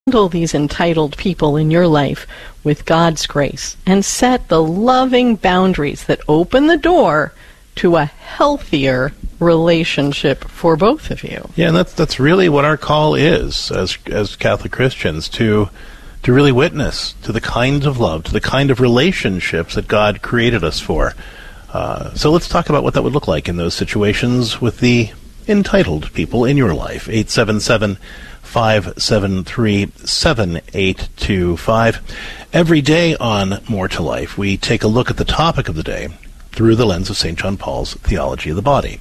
handle these entitled people in your life with God's grace and set the loving boundaries that open the door to a healthier relationship for both of you. Yeah, and that's really what our call is as Catholic Christians, to really witness to the kinds of love, to the kind of relationships that God created us for. So let's talk about what that would look like in those situations with the entitled people in your life. 877-573-7825. Every day on More to Life, we take a look at the topic of the day through the lens of St. John Paul's theology of the body.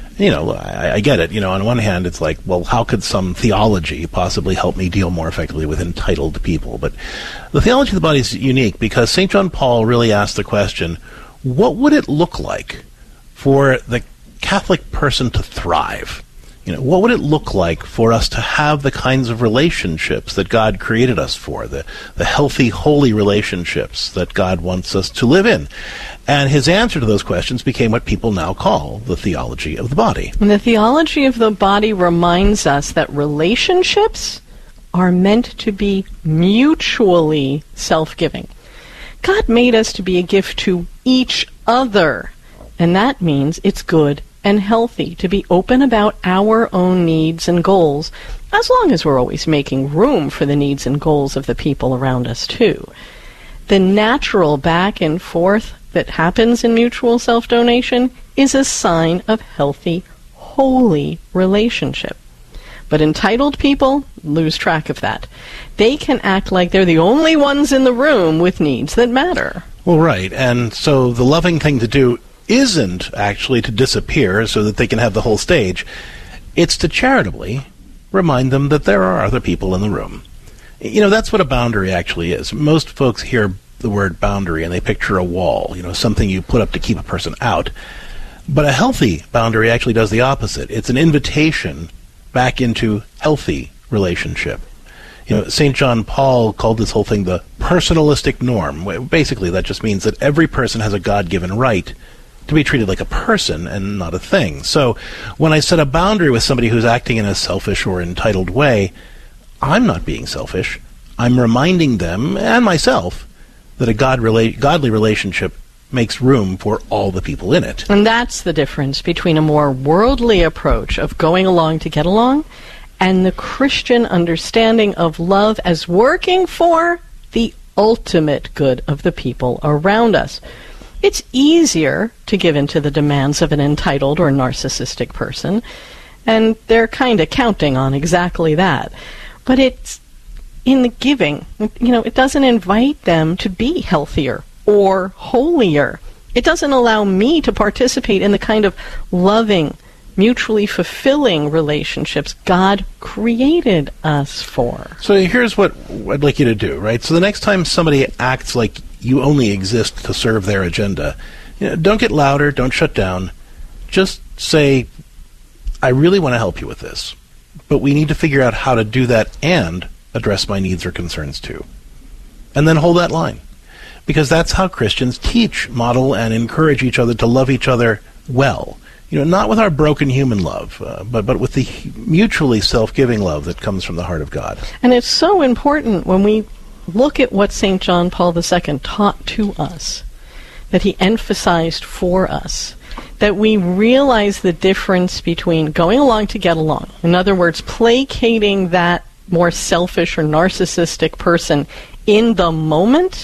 I get it. On one hand, it's like, well, how could some theology possibly help me deal more effectively with entitled people? But the theology of the body is unique because St. John Paul really asked the question, what would it look like for the Catholic person to thrive? What would it look like for us to have the kinds of relationships that God created us for, the healthy, holy relationships that God wants us to live in? And his answer to those questions became what people now call the theology of the body. And the theology of the body reminds us that relationships are meant to be mutually self-giving. God made us to be a gift to each other, and that means it's good and healthy to be open about our own needs and goals, as long as we're always making room for the needs and goals of the people around us too. The natural back and forth that happens in mutual self-donation is a sign of healthy, holy relationship. But entitled people lose track of that. They can act like they're the only ones in the room with needs that matter. Well, right. And so the loving thing to do isn't actually to disappear so that they can have the whole stage. It's to charitably remind them that there are other people in the room. That's what a boundary actually is. Most folks hear the word boundary and they picture a wall, something you put up to keep a person out. But a healthy boundary actually does the opposite. It's an invitation back into healthy relationship. St. John Paul called this whole thing the personalistic norm. Basically, that just means that every person has a God-given right to be treated like a person and not a thing. So when I set a boundary with somebody who's acting in a selfish or entitled way, I'm not being selfish. I'm reminding them and myself that a godly relationship makes room for all the people in it. And that's the difference between a more worldly approach of going along to get along and the Christian understanding of love as working for the ultimate good of the people around us. It's easier to give in to the demands of an entitled or narcissistic person, and they're kind of counting on exactly that. But it's in the giving. It doesn't invite them to be healthier or holier. It doesn't allow me to participate in the kind of loving, mutually fulfilling relationships God created us for. So here's what I'd like you to do, right? So the next time somebody acts like you only exist to serve their agenda, don't get louder, don't shut down. Just say, I really want to help you with this, but we need to figure out how to do that and address my needs or concerns too. And then hold that line. Because that's how Christians teach, model, and encourage each other to love each other well. Not with our broken human love, but with the mutually self-giving love that comes from the heart of God. And it's so important when we look at what St. John Paul II taught to us, that he emphasized for us, that we realize the difference between going along to get along. In other words, placating that more selfish or narcissistic person in the moment,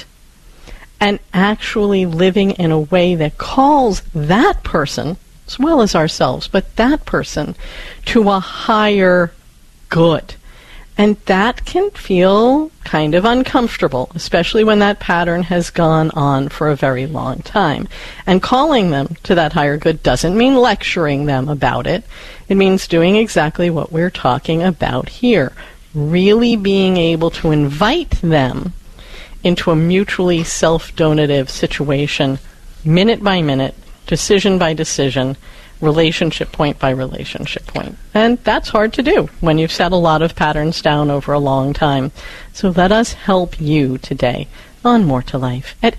and actually living in a way that calls that person, as well as ourselves, but that person, to a higher good. And that can feel kind of uncomfortable, especially when that pattern has gone on for a very long time. And calling them to that higher good doesn't mean lecturing them about it. It means doing exactly what we're talking about here. Really being able to invite them into a mutually self-donative situation, minute by minute, decision by decision, relationship point by relationship point. And that's hard to do when you've set a lot of patterns down over a long time. So let us help you today on More to Life at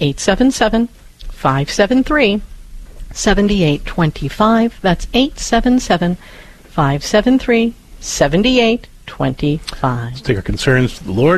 877-573-7825. That's 877-573-7825. 25. Let's take our concerns to the Lord.